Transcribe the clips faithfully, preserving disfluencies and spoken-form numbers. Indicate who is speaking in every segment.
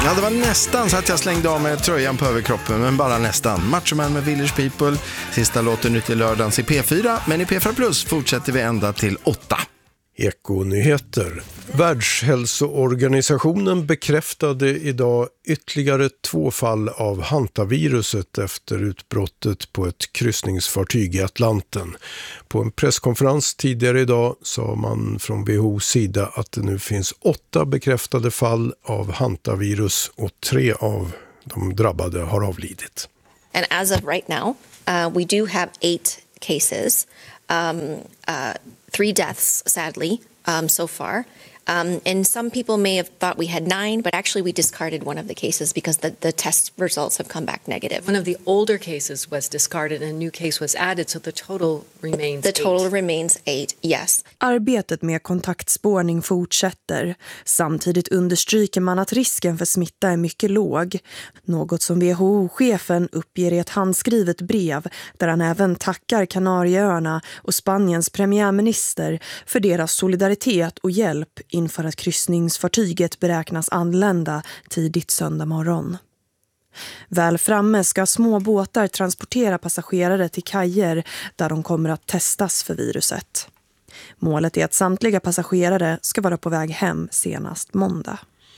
Speaker 1: Ja, det var nästan så att jag slängde av med tröjan på överkroppen, men bara nästan. Machoman med Village People, sista låten ut i lördagens i P fyra, men i P fyra Plus fortsätter vi ända till åtta.
Speaker 2: Ekonyheter. Världshälsoorganisationen bekräftade idag ytterligare två fall av hantaviruset efter utbrottet på ett kryssningsfartyg i Atlanten. På en presskonferens tidigare idag sa man från W H O:s sida att det nu finns åtta bekräftade fall av hantavirus och tre av de drabbade har avlidit.
Speaker 3: And as of right now, uh, we do have eight cases, um, uh, three deaths, sadly, um, so far. Um, and some people may have thought we had nine, but actually we discarded one of the cases because the, the test results have come back negative.
Speaker 4: One of the older cases was discarded and a new case was added, so the total remains
Speaker 3: The
Speaker 4: eight.
Speaker 3: total remains eight, yes.
Speaker 5: Arbetet med kontaktspårning fortsätter. Samtidigt understryker man att risken för smitta är mycket låg. Något som W H O-chefen uppger i ett handskrivet brev där han även tackar Kanarieöarna och Spaniens premiärminister för deras solidaritet och hjälp inför att kryssningsfartyget beräknas anlända tidigt söndag morgon. Väl framme ska små båtar transportera passagerare till kajer där de kommer att testas för viruset. Målet är att samtliga passagerare ska vara på väg hem senast måndag.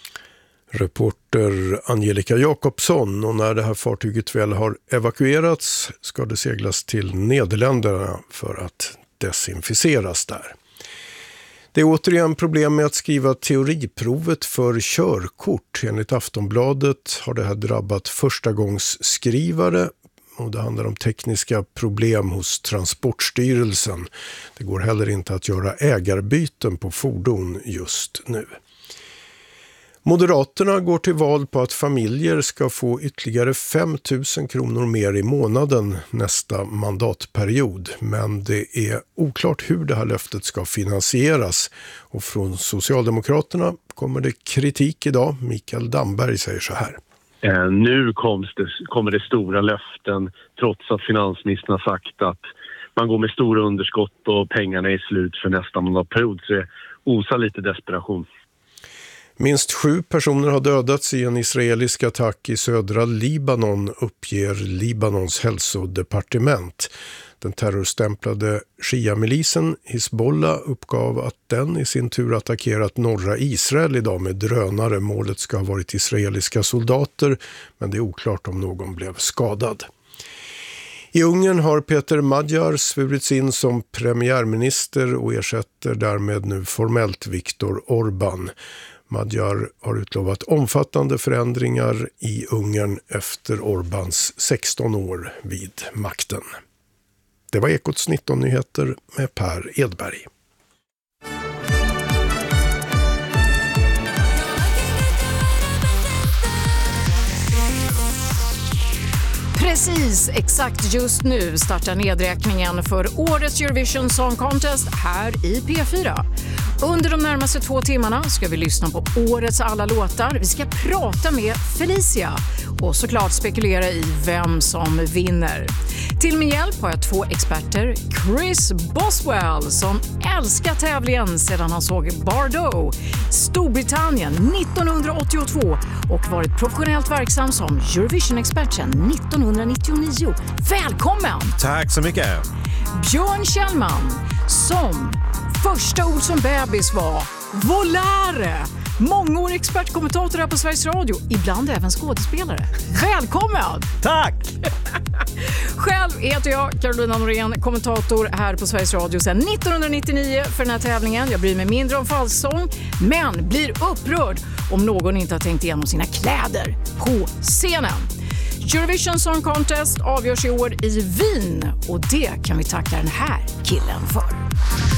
Speaker 2: Reporter Angelica Jakobsson, och när det här fartyget väl har evakuerats ska det seglas till Nederländerna för att desinficeras där. Det är återigen problem med att skriva teoriprovet för körkort. Enligt Aftonbladet har det här drabbat förstagångsskrivare och det handlar om tekniska problem hos Transportstyrelsen. Det går heller inte att göra ägarbyten på fordon just nu. Moderaterna går till val på att familjer ska få ytterligare fem tusen kronor mer i månaden nästa mandatperiod. Men det är oklart hur det här löftet ska finansieras. Och från Socialdemokraterna kommer det kritik idag. Mikael Damberg säger så här.
Speaker 6: Eh, nu kommer det, kommer det stora löften trots att finansministern har sagt att man går med stora underskott och pengarna är slut för nästa mandatperiod. Så det osar lite desperation.
Speaker 2: Minst sju personer har dödats i en israelisk attack i södra Libanon, uppger Libanons hälsodepartement. Den terrorstämplade Shia-milisen Hizbollah uppgav att den i sin tur attackerat norra Israel idag med drönare. Målet ska ha varit israeliska soldater, men det är oklart om någon blev skadad. I Ungern har Peter Magyar svurits in som premiärminister och ersätter därmed nu formellt Viktor Orbán. Magyar har utlovat omfattande förändringar i Ungern efter Orbáns sexton år vid makten. Det var Ekots nitton-nyheter med Per Edberg.
Speaker 7: Precis, exakt just nu startar nedräkningen för årets Eurovision Song Contest här i P fyra. Under de närmaste två timmarna ska vi lyssna på årets alla låtar. Vi ska prata med Felicia och såklart spekulera i vem som vinner. Till min hjälp har jag två experter. Chris Boswell som älskar tävlingen sedan han såg Bardot, Storbritannien nittonhundraåttiotvå och varit professionellt verksam som Eurovision-expert sedan nittonhundranittionio. Välkommen!
Speaker 8: Tack så mycket!
Speaker 7: Björn Kjellman som första ord som bebis var volare. Mångårig expertkommentator här på Sveriges Radio, ibland även skådespelare. Välkommen!
Speaker 8: Tack!
Speaker 7: Själv heter jag Carolina Norén, kommentator här på Sveriges Radio sedan nittonhundranittionio för den här tävlingen. Jag bryr mig mindre om falsång, men blir upprörd om någon inte har tänkt igenom sina kläder på scenen. Eurovision Song Contest avgörs i år i Wien och det kan vi tacka den här killen för.